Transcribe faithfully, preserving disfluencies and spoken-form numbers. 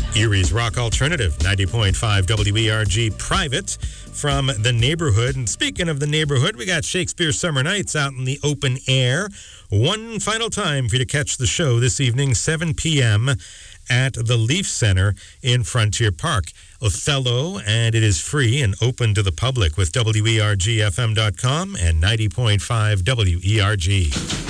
Erie's Rock Alternative, ninety point five W E R G Private from the neighborhood. And speaking of the neighborhood, we got Shakespeare Summer Nights out in the open air. One final time for you to catch the show this evening, seven p.m. at the Leaf Center in Frontier Park. Othello, and it is free and open to the public with W E R G F M dot com and ninety point five W E R G.